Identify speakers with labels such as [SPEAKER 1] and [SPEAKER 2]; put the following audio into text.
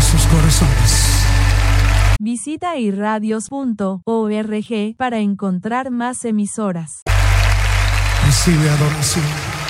[SPEAKER 1] sus corazones.
[SPEAKER 2] Visita irradios.org para encontrar más emisoras.
[SPEAKER 1] Recibe adoración.